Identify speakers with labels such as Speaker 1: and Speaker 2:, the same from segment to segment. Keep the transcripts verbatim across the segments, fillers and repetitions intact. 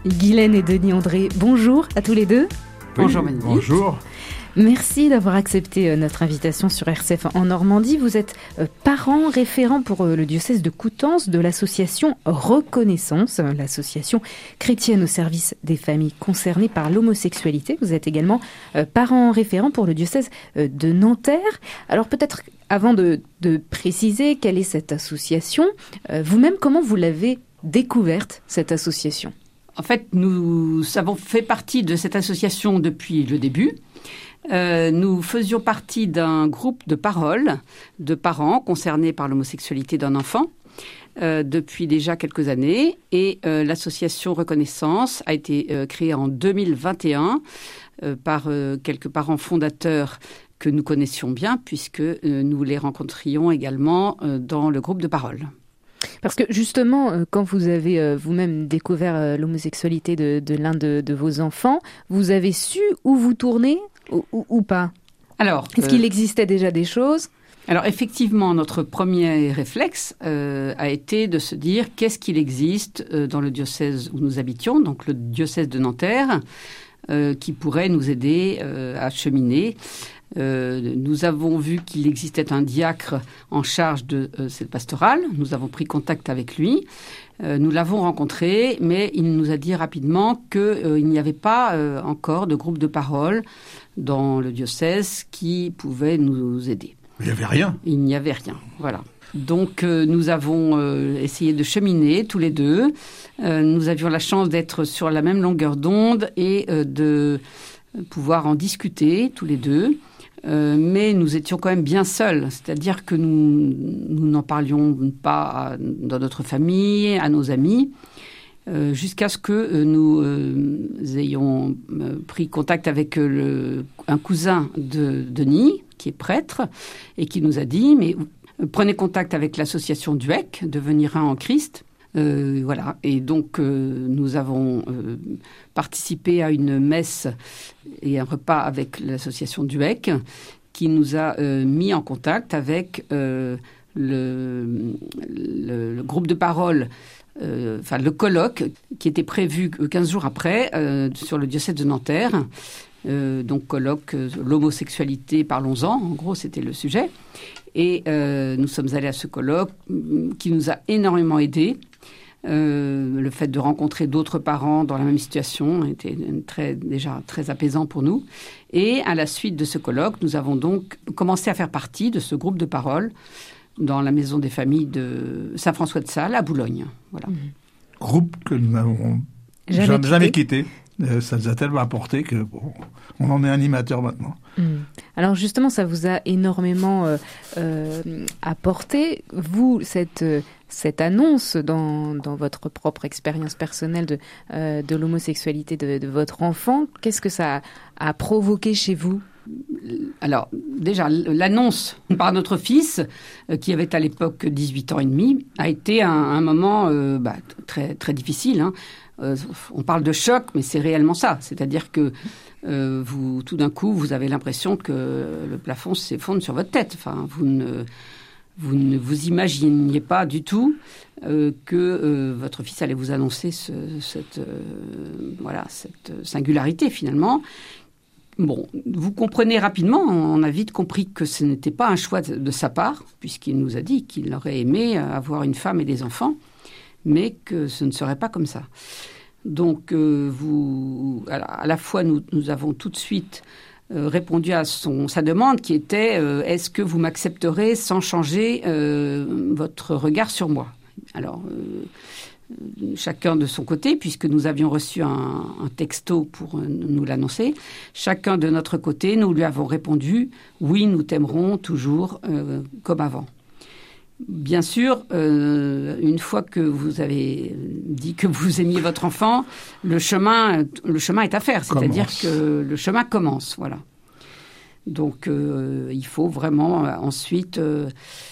Speaker 1: Guylaine et Denis André, bonjour à tous les deux.
Speaker 2: Oui,
Speaker 3: bonjour Magnifique.
Speaker 2: Bonjour.
Speaker 1: Merci d'avoir accepté notre invitation sur R C F en Normandie. Vous êtes parent référent pour le diocèse de Coutances de l'association Reconnaissance, l'association chrétienne au service des familles concernées par l'homosexualité. Vous êtes également parent référent pour le diocèse de Nanterre. Alors peut-être avant de, de préciser quelle est cette association, vous-même comment vous l'avez découverte, cette association ?
Speaker 3: En fait, nous avons fait partie de cette association depuis le début. Euh, nous faisions partie d'un groupe de parole de parents concernés par l'homosexualité d'un enfant euh, depuis déjà quelques années. Et euh, l'association Reconnaissance a été euh, créée en deux mille vingt et un euh, par euh, quelques parents fondateurs que nous connaissions bien, puisque euh, nous les rencontrions également euh, dans le groupe de parole.
Speaker 1: Parce que justement, quand vous avez vous-même découvert l'homosexualité de, de l'un de, de vos enfants, vous avez su où vous tourner ou, ou, ou pas ?
Speaker 3: Alors,
Speaker 1: Est-ce euh, qu'il existait déjà des choses ?
Speaker 3: Alors effectivement, notre premier réflexe euh, a été de se dire qu'est-ce qu'il existe euh, dans le diocèse où nous habitions, donc le diocèse de Nanterre, euh, qui pourrait nous aider euh, à cheminer. Euh, nous avons vu qu'il existait un diacre en charge de euh, cette pastorale. Nous avons pris contact avec lui. Euh, nous l'avons rencontré, mais il nous a dit rapidement qu'il euh, n'y avait pas euh, encore de groupe de parole dans le diocèse qui pouvait nous aider.
Speaker 2: Il n'y avait rien.
Speaker 3: Il n'y avait rien, voilà. Donc euh, nous avons euh, essayé de cheminer tous les deux. Euh, nous avions la chance d'être sur la même longueur d'onde et euh, de pouvoir en discuter tous les deux. Euh, mais nous étions quand même bien seuls, c'est-à-dire que nous, nous n'en parlions pas à, dans notre famille, à nos amis, euh, jusqu'à ce que euh, nous euh, ayons euh, pris contact avec euh, le, un cousin de Denis, qui est prêtre, et qui nous a dit « mais euh, prenez contact avec l'association D U E C, Devenir un en Christ ». Euh, voilà, et donc euh, nous avons euh, participé à une messe et un repas avec l'association D U E C qui nous a euh, mis en contact avec euh, le, le, le groupe de parole, euh, enfin le colloque qui était prévu quinze jours après euh, sur le diocèse de Nanterre. Euh, donc colloque euh, l'homosexualité, parlons-en, en gros c'était le sujet. Et euh, nous sommes allés à ce colloque qui nous a énormément aidés. Euh, le fait de rencontrer d'autres parents dans la même situation était très, déjà très apaisant pour nous. Et à la suite de ce colloque, nous avons donc commencé à faire partie de ce groupe de parole dans la maison des familles de Saint-François-de-Sales à Boulogne. Voilà.
Speaker 2: Mmh. Groupe que nous n'avons jamais, jamais, jamais quitté. Euh, ça nous a tellement apporté que bon, on en est animateur maintenant.
Speaker 1: Mmh. Alors justement, ça vous a énormément euh, euh, apporté. Vous, cette, euh, cette annonce dans, dans votre propre expérience personnelle de, euh, de l'homosexualité de, de votre enfant, qu'est-ce que ça a, a provoqué chez vous ?
Speaker 3: Alors, déjà, l'annonce par notre fils, euh, qui avait à l'époque dix-huit ans et demi, a été un, un moment euh, bah, très, très difficile, hein. Euh, on parle de choc, mais c'est réellement ça. C'est-à-dire que euh, vous, tout d'un coup, vous avez l'impression que le plafond s'effondre sur votre tête. Enfin, vous ne vous, ne vous imaginiez pas du tout euh, que euh, votre fils allait vous annoncer ce, cette, euh, voilà, cette singularité, finalement. Bon, vous comprenez rapidement, on a vite compris que ce n'était pas un choix de, de sa part, puisqu'il nous a dit qu'il aurait aimé avoir une femme et des enfants, mais que ce ne serait pas comme ça. Donc, euh, vous, alors, à la fois, nous, nous avons tout de suite euh, répondu à son, sa demande qui était euh, « Est-ce que vous m'accepterez sans changer euh, votre regard sur moi ?» Alors, euh, chacun de son côté, puisque nous avions reçu un, un texto pour euh, nous l'annoncer, chacun de notre côté, nous lui avons répondu « Oui, nous t'aimerons toujours euh, comme avant ». Bien sûr, euh, une fois que vous avez dit que vous aimiez votre enfant, le chemin, le chemin est à faire. C'est-à-dire
Speaker 2: commence.
Speaker 3: que le chemin commence, voilà. Donc, euh, il faut vraiment euh, ensuite euh,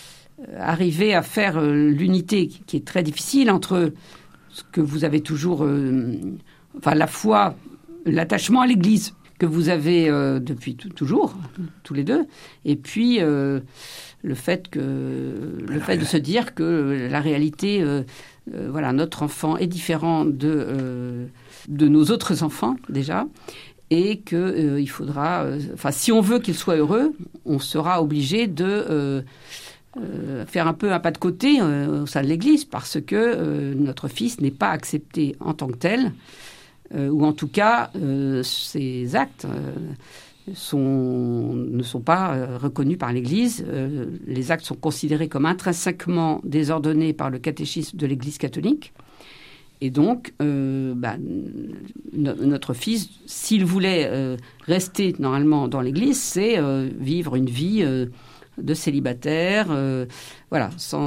Speaker 3: arriver à faire euh, l'unité qui est très difficile entre ce que vous avez toujours, euh, enfin, la foi, l'attachement à l'Église que vous avez euh, depuis t- toujours, tous les deux. Et puis, euh, le fait, que, le fait de se dire que la réalité, euh, euh, voilà, notre enfant est différent de, euh, de nos autres enfants, déjà. Et qu'il euh, faudra... Enfin, euh, si on veut qu'il soit heureux, on sera obligé de... Euh, Euh, faire un peu un pas de côté euh, au sein de l'Église parce que euh, notre fils n'est pas accepté en tant que tel, euh, ou en tout cas euh, ses actes euh, sont, ne sont pas euh, reconnus par l'Église. Euh, les actes sont considérés comme intrinsèquement désordonnés par le catéchisme de l'Église catholique. Et donc, euh, bah, no- notre fils, s'il voulait euh, rester normalement dans l'Église, c'est euh, vivre une vie... Euh, de célibataire, euh, voilà,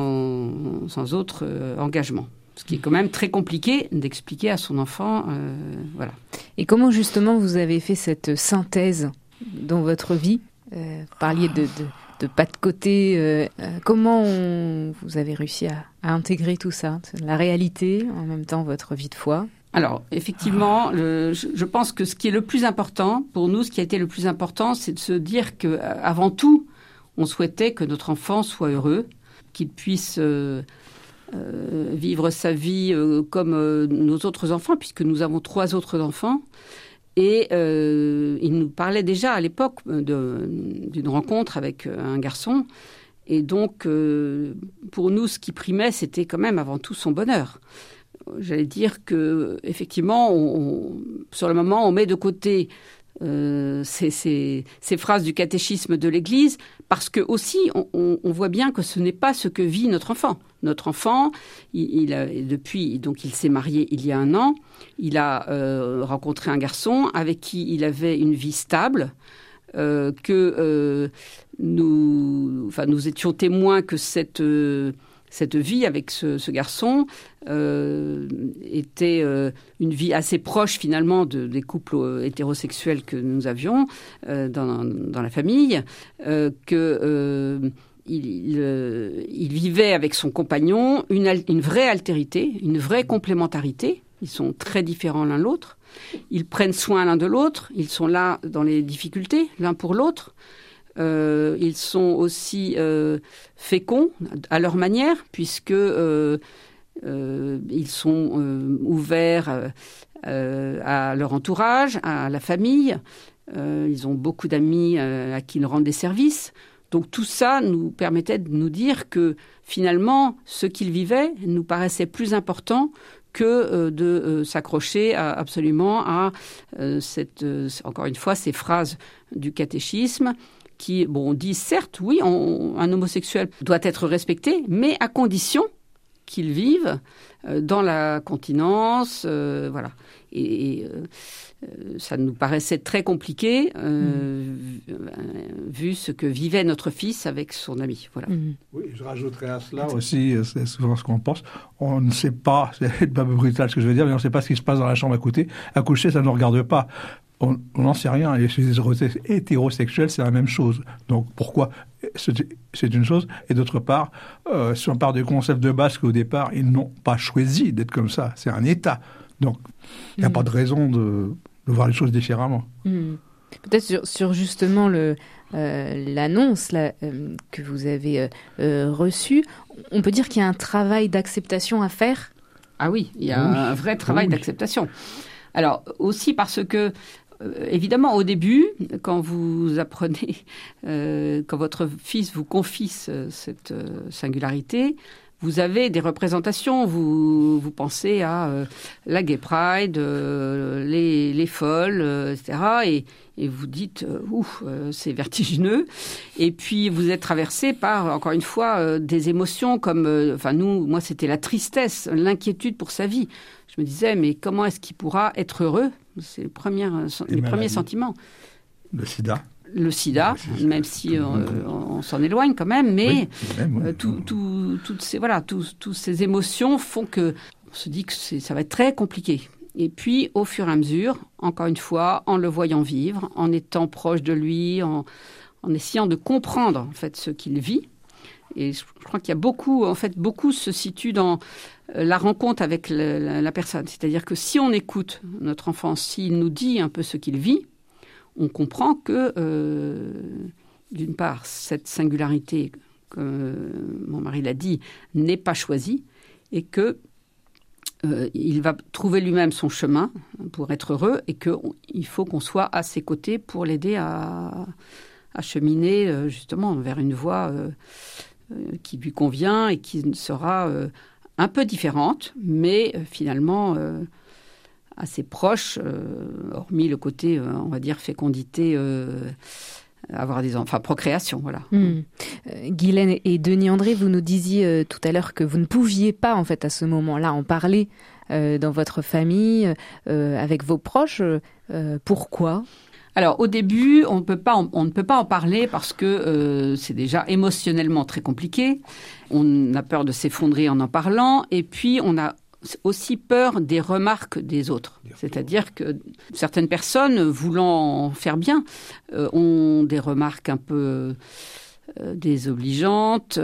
Speaker 3: sans, sans autre euh, engagement. Ce qui est quand même très compliqué d'expliquer à son enfant, euh, voilà.
Speaker 1: Et comment justement vous avez fait cette synthèse dans votre vie ? euh, Vous parliez de, de, de pas de côté. Euh, euh, comment on, vous avez réussi à, à intégrer tout ça ? La réalité, en même temps votre vie de foi ?
Speaker 3: Alors, effectivement, le, je, je pense que ce qui est le plus important, pour nous, ce qui a été le plus important, c'est de se dire qu'avant tout, on souhaitait que notre enfant soit heureux, qu'il puisse euh, euh, vivre sa vie euh, comme euh, nos autres enfants, puisque nous avons trois autres enfants. Et euh, il nous parlait déjà à l'époque de, d'une rencontre avec un garçon. Et donc, euh, pour nous, ce qui primait, c'était quand même avant tout son bonheur. J'allais dire que, effectivement, on, on, sur le moment, on met de côté Euh, ces, ces, ces phrases du catéchisme de l'Église, parce que aussi on, on, on voit bien que ce n'est pas ce que vit notre enfant. Notre enfant, il, il a, depuis, donc il s'est marié il y a un an, il a euh, rencontré un garçon avec qui il avait une vie stable, euh, que euh, nous, enfin, nous étions témoins que cette euh, cette vie avec ce, ce garçon euh, était euh, une vie assez proche finalement de, des couples hétérosexuels que nous avions euh, dans, dans la famille, euh, que euh, il, il, il vivait avec son compagnon une, une vraie altérité, une vraie complémentarité. Ils sont très différents l'un l'autre. Ils prennent soin l'un de l'autre. Ils sont là dans les difficultés l'un pour l'autre. Euh, ils sont aussi euh, féconds à leur manière, puisque euh, euh, ils sont euh, ouverts euh, à leur entourage, à la famille. Euh, ils ont beaucoup d'amis euh, à qui ils rendent des services. Donc tout ça nous permettait de nous dire que finalement, ce qu'ils vivaient nous paraissait plus important que euh, de euh, s'accrocher à, absolument à euh, cette, euh, encore une fois, ces phrases du catéchisme qui, bon, on dit certes, oui, on, un homosexuel doit être respecté, mais à condition qu'il vive euh, dans la continence, euh, voilà. Et, et euh, ça nous paraissait très compliqué, euh, mmh. vu, vu ce que vivait notre fils avec son ami. Voilà.
Speaker 2: Mmh. Oui, je rajouterais à cela aussi, c'est souvent ce qu'on pense, on ne sait pas, c'est pas brutal ce que je veux dire, mais on ne sait pas ce qui se passe dans la chambre à côté. À coucher, ça ne nous regarde pas. On n'en sait rien. Et chez les hétérosexuels, c'est la même chose. Donc, pourquoi ? C'est une chose. Et d'autre part, euh, si on part du concept de base qu'au départ, ils n'ont pas choisi d'être comme ça. C'est un état. Donc, il n'y a mmh. pas de raison de, de voir les choses différemment.
Speaker 1: Mmh. Peut-être sur, sur justement le, euh, l'annonce là, euh, que vous avez euh, reçue, on peut dire qu'il y a un travail d'acceptation à faire ?
Speaker 3: Ah oui, il y a oui. un vrai travail oui. d'acceptation. Alors, aussi parce que Euh, évidemment, au début, quand vous apprenez, euh, quand votre fils vous confie ce, cette euh, singularité, vous avez des représentations. Vous, vous pensez à euh, la Gay Pride, euh, les, les folles, euh, et cetera. Et, et vous dites, euh, ouf, euh, c'est vertigineux. Et puis, vous êtes traversé par, encore une fois, euh, des émotions comme, euh, enfin, nous, moi, c'était la tristesse, l'inquiétude pour sa vie. Je me disais, mais comment est-ce qu'il pourra être heureux ? C'est les, premières, les premiers sentiments.
Speaker 2: Le sida.
Speaker 3: Le sida, le même si euh, on, on s'en éloigne quand même, mais
Speaker 2: oui, même, oui.
Speaker 3: euh, tout, tout, toutes ces, voilà, tous, tous ces émotions font que on se dit que c'est, ça va être très compliqué. Et puis, au fur et à mesure, encore une fois, en le voyant vivre, en étant proche de lui, en, en essayant de comprendre en fait ce qu'il vit. Et je crois qu'il y a beaucoup, en fait, beaucoup se situe dans la rencontre avec la, la, la personne. C'est-à-dire que si on écoute notre enfant, s'il nous dit un peu ce qu'il vit, on comprend que, euh, d'une part, cette singularité, comme mon mari l'a dit, n'est pas choisie et que euh, il va trouver lui-même son chemin pour être heureux et qu'il faut qu'on soit à ses côtés pour l'aider à, à cheminer euh, justement vers une voie euh, euh, qui lui convient et qui sera euh, un peu différente, mais euh, finalement euh, assez proche, euh, hormis le côté, euh, on va dire, fécondité, euh, avoir des enfants, enfin procréation, voilà.
Speaker 1: Mmh. Euh, Guylaine et Denis André, vous nous disiez euh, tout à l'heure que vous ne pouviez pas, en fait, à ce moment-là, en parler euh, dans votre famille, euh, avec vos proches. Euh, pourquoi ?
Speaker 3: Alors, au début, on, peut pas, on, on ne peut pas en parler parce que euh, c'est déjà émotionnellement très compliqué. On a peur de s'effondrer en en parlant. Et puis, on a aussi peur des remarques des autres. C'est-à-dire que certaines personnes, voulant en faire bien, euh, ont des remarques un peu euh, désobligeantes,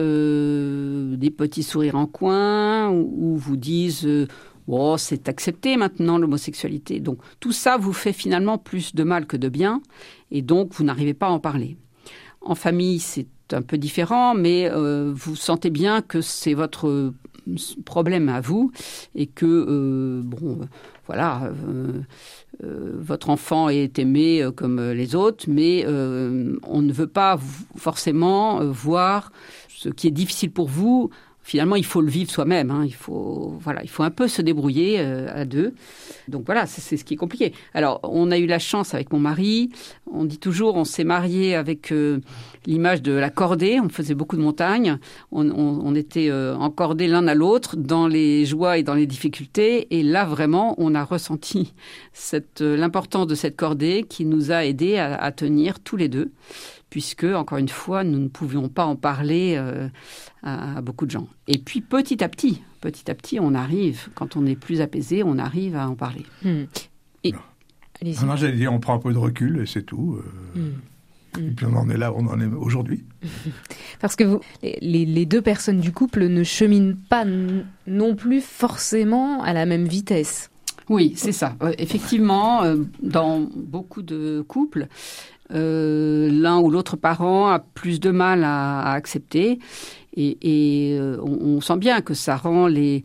Speaker 3: euh, des petits sourires en coin, ou, ou vous disent euh, « Oh, c'est accepté maintenant l'homosexualité ». Donc tout ça vous fait finalement plus de mal que de bien, et donc vous n'arrivez pas à en parler. En famille, c'est un peu différent, mais euh, vous sentez bien que c'est votre problème à vous et que, euh, bon, euh, voilà, euh, euh, votre enfant est aimé euh, comme les autres, mais euh, on ne veut pas v- forcément euh, voir ce qui est difficile pour vous. Finalement, il faut le vivre soi-même. Hein. Il faut, voilà, il faut un peu se débrouiller euh, à deux. Donc voilà, c'est, c'est ce qui est compliqué. Alors, on a eu la chance avec mon mari. On dit toujours, on s'est marié avec euh, l'image de la cordée. On faisait beaucoup de montagnes. On, on, on était euh, encordés l'un à l'autre dans les joies et dans les difficultés. Et là, vraiment, on a ressenti cette, euh, l'importance de cette cordée qui nous a aidés à, à tenir tous les deux, puisque, encore une fois, nous ne pouvions pas en parler euh, à, à beaucoup de gens. Et puis, petit à petit, petit à petit, on arrive, quand on est plus apaisé, on arrive à en parler.
Speaker 1: Mmh. Et, allez-y.
Speaker 2: Non, j'allais dire, on prend un peu de recul et c'est tout. Euh, mmh. Et puis on en est là, on en est aujourd'hui.
Speaker 1: Parce que vous, les, les deux personnes du couple ne cheminent pas n- non plus forcément à la même vitesse.
Speaker 3: Oui, c'est ça. Euh, effectivement, euh, dans beaucoup de couples, Euh, l'un ou l'autre parent a plus de mal à, à accepter et, et euh, on, on sent bien que ça rend les...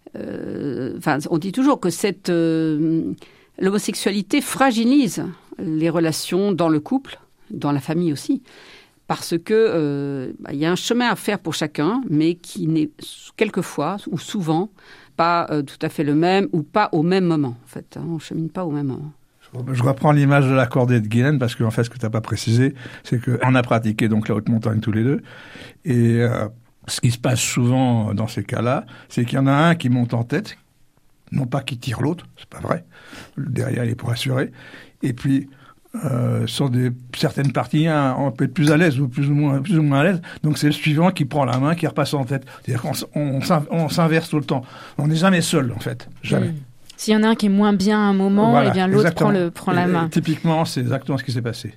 Speaker 3: Enfin, euh, on dit toujours que cette, euh, l'homosexualité fragilise les relations dans le couple, dans la famille aussi, parce que euh, bah, y a un chemin à faire pour chacun, mais qui n'est quelquefois ou souvent pas euh, tout à fait le même ou pas au même moment. En fait, hein, on ne chemine pas au même moment.
Speaker 2: Je reprends l'image de la cordée de Guylaine parce qu'en fait, ce que tu n'as pas précisé, c'est qu'on a pratiqué donc la haute montagne tous les deux. Et euh, ce qui se passe souvent dans ces cas-là, c'est qu'il y en a un qui monte en tête, non pas qui tire l'autre, c'est pas vrai. Derrière, il est pour assurer. Et puis, euh, sur des, certaines parties, hein, on peut être plus à l'aise ou plus ou moins, plus ou moins à l'aise. Donc, c'est le suivant qui prend la main, qui repasse en tête. C'est-à-dire qu'on on, on s'inverse tout le temps. On n'est jamais seul, en fait. Jamais. Mmh.
Speaker 1: S'il y en a un qui est moins bien à un moment, voilà, eh bien l'autre prend, le, prend la main.
Speaker 2: Et, typiquement, c'est exactement ce qui s'est passé.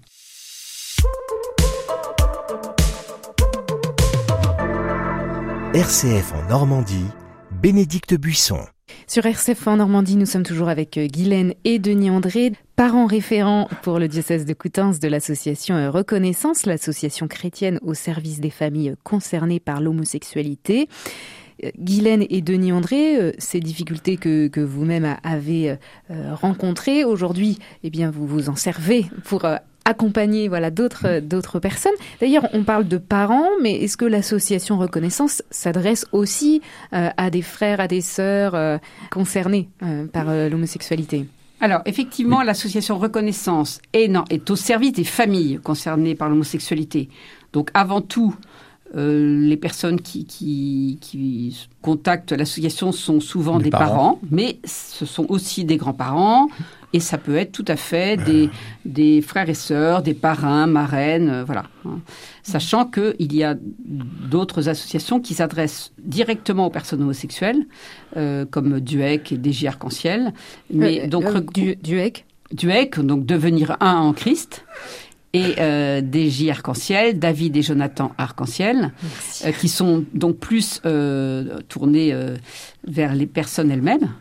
Speaker 4: R C F en Normandie, Bénédicte Buisson.
Speaker 1: Sur R C F en Normandie, nous sommes toujours avec Guylaine et Denis André, parents référents pour le diocèse de Coutances de l'association Reconnaissance, l'association chrétienne au service des familles concernées par l'homosexualité. Guylaine et Denis André, euh, ces difficultés que, que vous-même avez euh, rencontrées, aujourd'hui, eh bien, vous vous en servez pour euh, accompagner voilà, d'autres, d'autres personnes. D'ailleurs, on parle de parents, mais est-ce que l'association Reconnaissance s'adresse aussi euh, à des frères, à des sœurs euh, concernés euh, par euh, l'homosexualité ?
Speaker 3: Alors, effectivement, oui. L'association Reconnaissance est, non, est au service des familles concernées par l'homosexualité. Donc, avant tout, Euh, les personnes qui, qui, qui contactent l'association sont souvent des, des parents. parents, mais ce sont aussi des grands-parents, et ça peut être tout à fait des, euh... des frères et sœurs, des parrains, marraines, euh, voilà. Sachant qu'il y a d'autres associations qui s'adressent directement aux personnes homosexuelles, euh, comme D U E C et D J Arc-en-Ciel.
Speaker 1: Mais euh, donc, euh, du, D U E C
Speaker 3: D U E C, donc devenir un en Christ. et euh, D J Arc-en-Ciel, David et Jonathan Arc-en-Ciel, euh, qui sont donc plus euh, tournés euh, vers les personnes elles-mêmes.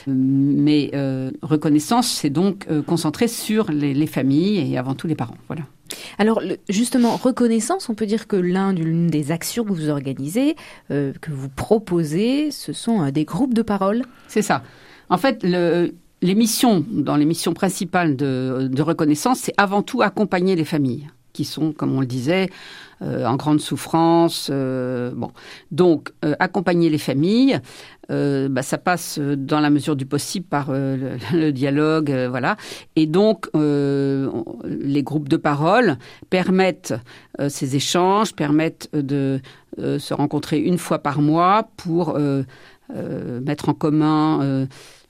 Speaker 3: Mais euh, Reconnaissance, c'est donc euh, concentré sur les, les familles et avant tout les parents. Voilà.
Speaker 1: Alors, le, justement, Reconnaissance, on peut dire que l'un, l'une des actions que vous organisez, euh, que vous proposez, ce sont euh, des groupes de parole.
Speaker 3: C'est ça. En fait, le... Les missions, dans les missions principales de, de Reconnaissance, c'est avant tout accompagner les familles qui sont, comme on le disait, euh, en grande souffrance. Euh, bon, donc euh, accompagner les familles, euh, bah, ça passe dans la mesure du possible par euh, le, le dialogue, euh, voilà. Et donc euh, les groupes de parole permettent euh, ces échanges, permettent de euh, se rencontrer une fois par mois pour euh, euh, mettre en commun euh,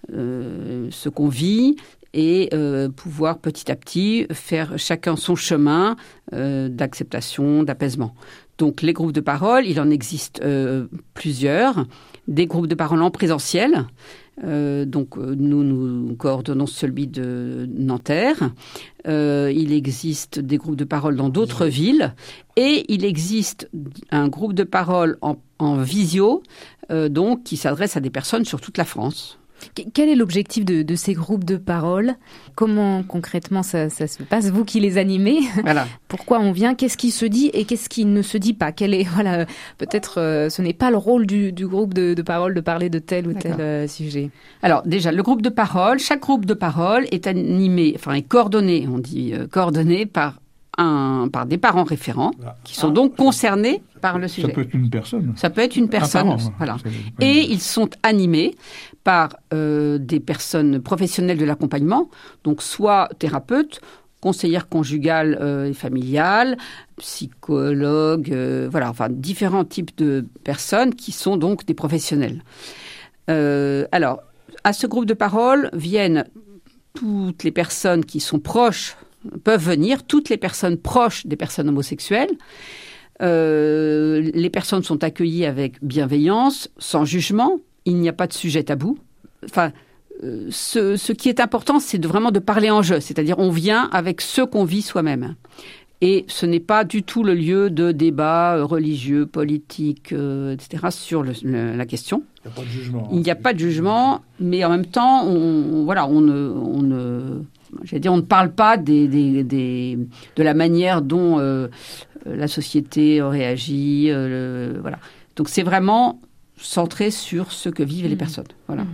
Speaker 3: Euh, ce qu'on vit et euh, pouvoir petit à petit faire chacun son chemin euh, d'acceptation, d'apaisement. Donc les groupes de parole, il en existe euh, plusieurs. Des groupes de parole en présentiel. Euh, donc nous, nous coordonnons celui de Nanterre. Euh, il existe des groupes de parole dans d'autres villes. Et il existe un groupe de parole en, en visio, euh, donc qui s'adresse à des personnes sur toute la France.
Speaker 1: Quel est l'objectif de, de ces groupes de parole ? Comment concrètement ça, ça se passe ? Vous qui les animez,
Speaker 3: voilà.
Speaker 1: Pourquoi on vient ? Qu'est-ce qui se dit et qu'est-ce qui ne se dit pas ? Quel est, voilà, peut-être euh, ce n'est pas le rôle du, du groupe de, de parole de parler de tel ou D'accord. tel euh, sujet.
Speaker 3: Alors déjà, le groupe de parole, chaque groupe de parole est animé, enfin est coordonné, on dit euh, coordonné par Un, par des parents référents qui sont donc concernés par le sujet.
Speaker 2: Ça peut être une personne.
Speaker 3: Ça peut être une personne,
Speaker 2: parent,
Speaker 3: voilà.
Speaker 2: C'est...
Speaker 3: Et ils sont animés par euh, des personnes professionnelles de l'accompagnement, donc soit thérapeutes, conseillères conjugales euh, et familiales, psychologues, euh, voilà, enfin différents types de personnes qui sont donc des professionnels. Euh, alors, à ce groupe de parole viennent toutes les personnes qui sont proches peuvent venir, toutes les personnes proches des personnes homosexuelles. Euh, les personnes sont accueillies avec bienveillance, sans jugement. Il n'y a pas de sujet tabou. Enfin, euh, ce, ce qui est important, c'est de, vraiment de parler en jeu. C'est-à-dire, on vient avec ce qu'on vit soi-même. Et ce n'est pas du tout le lieu de débat religieux, politique, euh, et cetera sur le, le, la question.
Speaker 2: Il n'y a pas de jugement.
Speaker 3: Il n'y a pas de jugement, mais en même temps, on, voilà, on ne... On ne J'allais dire, on ne parle pas des, des, des, de la manière dont euh, la société réagit. Euh, le, voilà. Donc, c'est vraiment centré sur ce que vivent mmh. les personnes. Voilà.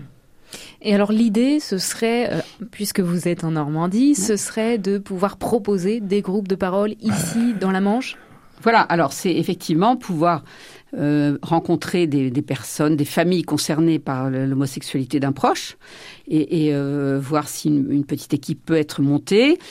Speaker 1: Et alors, l'idée, ce serait, euh, puisque vous êtes en Normandie, ouais. ce serait de pouvoir proposer des groupes de parole ici, dans la Manche ?
Speaker 3: Voilà. Alors, c'est effectivement pouvoir euh, rencontrer des, des personnes, des familles concernées par l'homosexualité d'un proche et, et euh, voir si une, une petite équipe peut être montée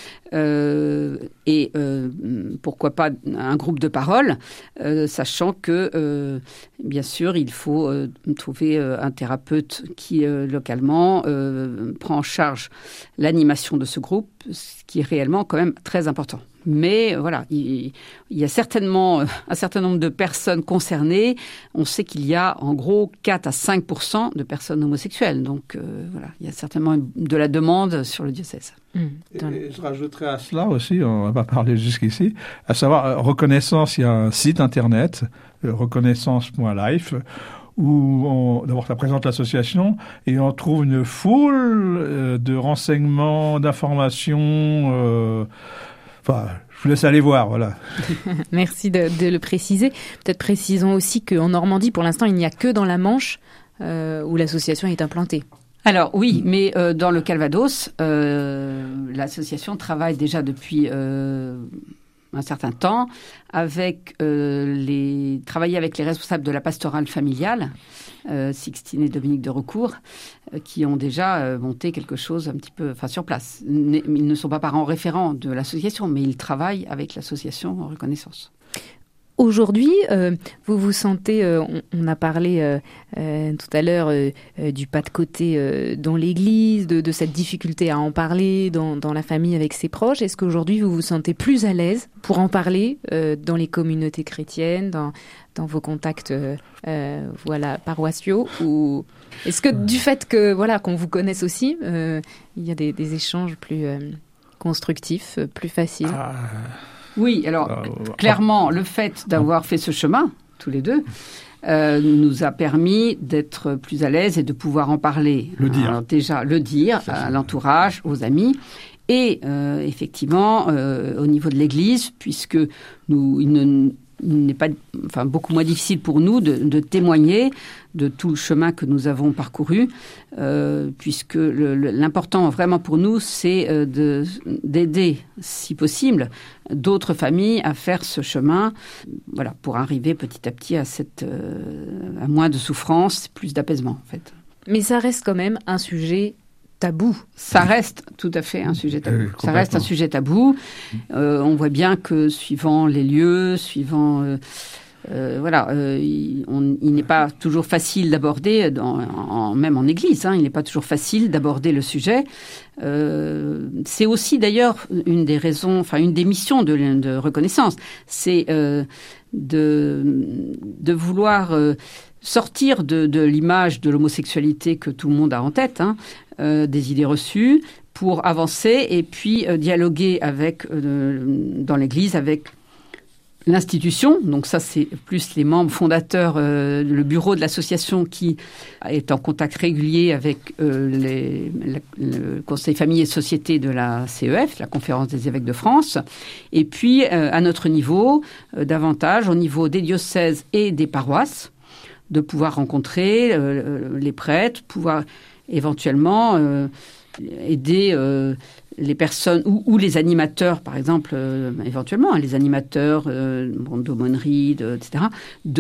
Speaker 3: euh, et euh, pourquoi pas un groupe de parole, euh, sachant que, euh, bien sûr, il faut euh, trouver euh, un thérapeute qui, euh, localement, euh, prend en charge l'animation de ce groupe, ce qui est réellement quand même très important. Mais voilà, il, il y a certainement un certain nombre de personnes concernées. On sait qu'il y a en gros quatre à cinq pour cent de personnes homosexuelles. Donc euh, voilà, il y a certainement de la demande sur le diocèse.
Speaker 2: Mmh, et, et je rajouterais à cela aussi, on va pas parler jusqu'ici, à savoir, euh, Reconnaissance, il y a un site internet, euh, reconnaissance point life, où on, d'abord ça présente l'association et on trouve une foule euh, de renseignements, d'informations. Euh, Enfin, je vous laisse aller voir, voilà.
Speaker 1: Merci de, de le préciser. Peut-être précisons aussi qu'en Normandie, pour l'instant, il n'y a que dans la Manche euh, où l'association est implantée.
Speaker 3: Alors oui, mais euh, dans le Calvados, euh, l'association travaille déjà depuis euh, un certain temps avec euh, les travailler avec les responsables de la pastorale familiale, euh, Sixtine et Dominique de Recourt, euh, qui ont déjà euh, monté quelque chose un petit peu, enfin sur place. Ils ne sont pas parents référents de l'association, mais ils travaillent avec l'association en Reconnaissance.
Speaker 1: Aujourd'hui, euh, vous vous sentez, euh, on, on a parlé euh, euh, tout à l'heure euh, euh, du pas de côté euh, dans l'Église, de, de cette difficulté à en parler dans, dans la famille avec ses proches. Est-ce qu'aujourd'hui vous vous sentez plus à l'aise pour en parler euh, dans les communautés chrétiennes, dans, dans vos contacts euh, euh, voilà, paroissiaux, ou est-ce que du fait que voilà qu'on vous connaisse aussi, euh, il y a des, des échanges plus... Euh constructif, plus facile.
Speaker 2: Ah,
Speaker 3: Oui, alors euh, clairement, le fait d'avoir fait ce chemin, tous les deux, euh, nous a permis d'être plus à l'aise et de pouvoir en parler.
Speaker 2: Le dire.
Speaker 3: Alors, déjà, le dire
Speaker 2: Ça,
Speaker 3: à l'entourage, aux amis. Et euh, effectivement, euh, au niveau de l'Église, puisque nous, il ne, il n'est pas, enfin, beaucoup moins difficile pour nous de, de témoigner de tout le chemin que nous avons parcouru, euh, puisque le, le, l'important vraiment pour nous, c'est euh, de, d'aider, si possible, d'autres familles à faire ce chemin, voilà, pour arriver petit à petit à, cette, euh, à moins de souffrance, plus d'apaisement, en fait.
Speaker 1: Mais ça reste quand même un sujet tabou.
Speaker 3: Ça reste tout à fait un sujet tabou.
Speaker 2: Euh,
Speaker 3: ça reste un sujet tabou. Euh, on voit bien que suivant les lieux, suivant... Euh, euh, voilà, euh, il, on, il n'est pas toujours facile d'aborder, dans, en, même en Église, hein, il n'est pas toujours facile d'aborder le sujet. Euh, c'est aussi d'ailleurs une des raisons, enfin une des missions de, de reconnaissance, c'est euh, de, de vouloir... Euh, sortir de, de l'image de l'homosexualité que tout le monde a en tête, hein, euh, des idées reçues, pour avancer et puis euh, dialoguer avec, euh, dans l'Église avec l'institution. Donc ça, c'est plus les membres fondateurs, euh, le bureau de l'association qui est en contact régulier avec euh, les, la, le Conseil Famille et Société de la C E F, la Conférence des évêques de France. Et puis, euh, à notre niveau, euh, davantage au niveau des diocèses et des paroisses, de pouvoir rencontrer euh, les prêtres, pouvoir éventuellement euh, aider euh, les personnes ou, ou les animateurs, par exemple, euh, éventuellement, hein, les animateurs euh, bon, d'aumônerie, de, et cetera,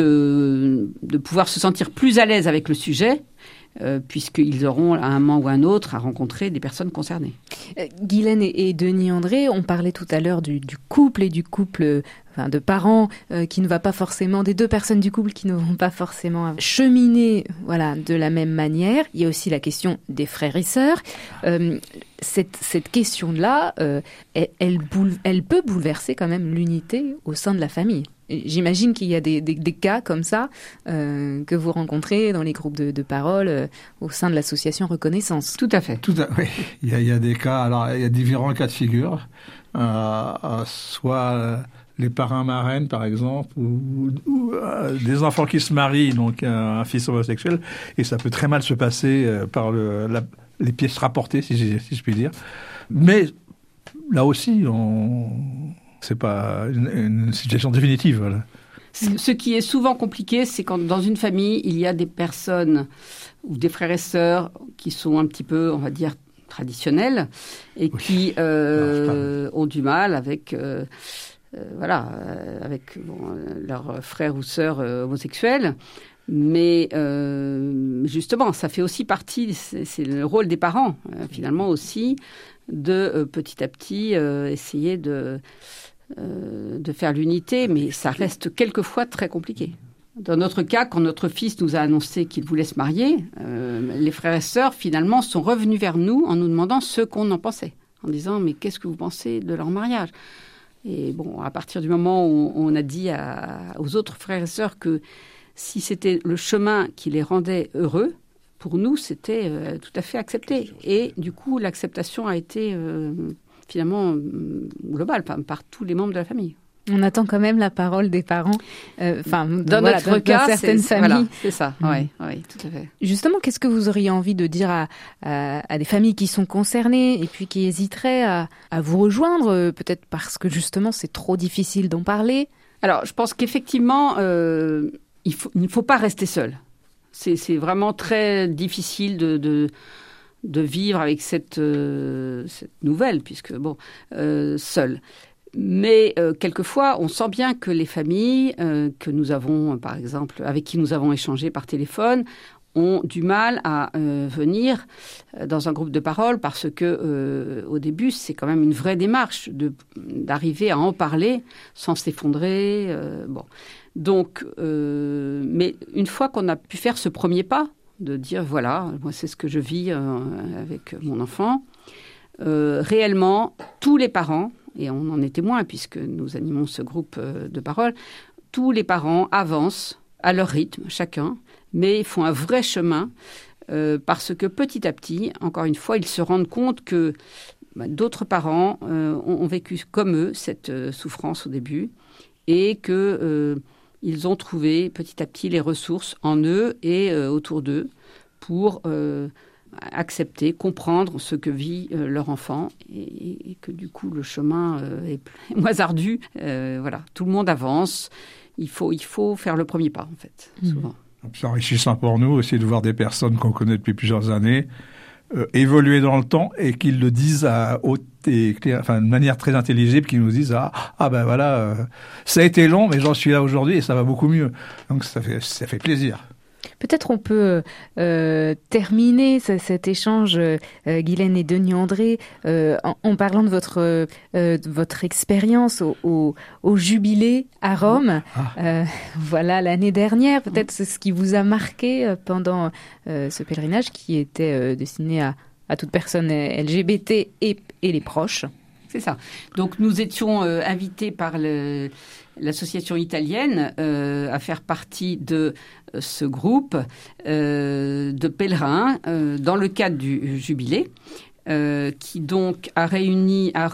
Speaker 3: de, de pouvoir se sentir plus à l'aise avec le sujet, euh, puisqu'ils auront à un moment ou à un autre à rencontrer des personnes concernées.
Speaker 1: Euh, Guylaine et, et Denis André, on parlait tout à l'heure du, du couple et du couple... Enfin, de parents euh, qui ne va pas forcément, des deux personnes du couple qui ne vont pas forcément cheminer, voilà, de la même manière. Il y a aussi la question des frères et sœurs. Euh, cette, cette question-là, euh, elle, elle, boule, elle peut bouleverser quand même l'unité au sein de la famille. J'imagine qu'il y a des, des, des cas comme ça euh, que vous rencontrez dans les groupes de, de parole euh, au sein de l'association Reconnaissance.
Speaker 3: Tout à fait.
Speaker 2: Tout à, oui, il y, a, il y a des cas. Alors, il y a différents cas de figure. Euh, euh, soit euh, les parrains marraines, par exemple, ou, ou euh, des enfants qui se marient, donc un, un fils homosexuel, et ça peut très mal se passer euh, par le, la, les pièces rapportées, si, si je puis dire. Mais là aussi, on... c'est pas une, une situation définitive. Voilà.
Speaker 3: Ce qui est souvent compliqué, c'est quand dans une famille, il y a des personnes ou des frères et sœurs qui sont un petit peu, on va dire, traditionnels et oui. qui euh, ont du mal avec, euh, euh, voilà, euh, avec bon, leurs frères ou sœurs euh, homosexuels. Mais euh, justement, ça fait aussi partie, c'est, c'est le rôle des parents, euh, finalement aussi, de euh, petit à petit euh, essayer de... Euh, de faire l'unité, mais ça reste quelquefois très compliqué. Dans notre cas, quand notre fils nous a annoncé qu'il voulait se marier, euh, les frères et sœurs, finalement, sont revenus vers nous en nous demandant ce qu'on en pensait, en disant « mais qu'est-ce que vous pensez de leur mariage ?» Et bon, à partir du moment où on a dit à, aux autres frères et sœurs que si c'était le chemin qui les rendait heureux, pour nous, c'était euh, tout à fait accepté. Et du coup, l'acceptation a été... Euh, finalement global par, par tous les membres de la famille.
Speaker 1: On attend quand même la parole des parents. Euh, enfin,
Speaker 3: dans
Speaker 1: voilà,
Speaker 3: notre
Speaker 1: dans,
Speaker 3: cas,
Speaker 1: dans certaines
Speaker 3: c'est,
Speaker 1: familles.
Speaker 3: Voilà, c'est ça. Mmh. Oui, oui, tout à fait.
Speaker 1: Justement, qu'est-ce que vous auriez envie de dire à, à, à des familles qui sont concernées et puis qui hésiteraient à, à vous rejoindre, peut-être parce que justement c'est trop difficile d'en parler?
Speaker 3: Alors, je pense qu'effectivement, euh, il faut, il ne faut pas rester seul. C'est, c'est vraiment très difficile de, de de vivre avec cette, euh, cette nouvelle, puisque, bon, euh, seul. Mais euh, quelquefois, on sent bien que les familles euh, que nous avons, par exemple, avec qui nous avons échangé par téléphone, ont du mal à euh, venir dans un groupe de parole parce que, euh, au début, c'est quand même une vraie démarche de, d'arriver à en parler sans s'effondrer. Euh, bon. Donc, euh, mais une fois qu'on a pu faire ce premier pas, de dire, voilà, moi, c'est ce que je vis euh, avec mon enfant. Euh, réellement, tous les parents, et on en est témoin puisque nous animons ce groupe euh, de parole, tous les parents avancent à leur rythme, chacun, mais font un vrai chemin euh, parce que petit à petit, encore une fois, ils se rendent compte que bah, d'autres parents euh, ont, ont vécu comme eux cette euh, souffrance au début et que euh, ils ont trouvé petit à petit les ressources en eux et euh, autour d'eux pour euh, accepter, comprendre ce que vit euh, leur enfant et, et que du coup le chemin euh, est plus, moins ardu. Euh, voilà, tout le monde avance. Il faut, il faut faire le premier pas en fait, mmh. souvent.
Speaker 2: C'est enrichissant pour nous aussi de voir des personnes qu'on connaît depuis plusieurs années euh, évoluer dans le temps et qu'ils le disent à haute et claire, enfin de manière très intelligible, qu'ils nous disent ah ah ben voilà euh, ça a été long mais j'en suis là aujourd'hui et ça va beaucoup mieux. Donc ça fait ça fait plaisir.
Speaker 1: Peut-être on peut euh, terminer ce, cet échange, euh, Guylaine et Denis André, euh, en, en parlant de votre, euh, de votre expérience au, au, au Jubilé à Rome. Ah. Euh, voilà, l'année dernière, peut-être c'est ce qui vous a marqué pendant euh, ce pèlerinage qui était euh, destiné à, à toute personne L G B T et, et les proches.
Speaker 3: C'est ça. Donc nous étions euh, invités par le, l'association italienne euh, à faire partie de euh, ce groupe euh, de pèlerins euh, dans le cadre du Jubilé, euh, qui donc a réuni, a